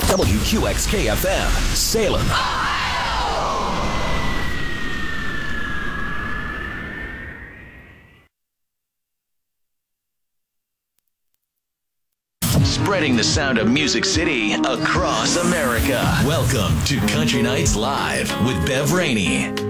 WQXK-FM, Salem. Spreading the sound of Music City across America. Welcome to Country Nights Live with Bev Rainey.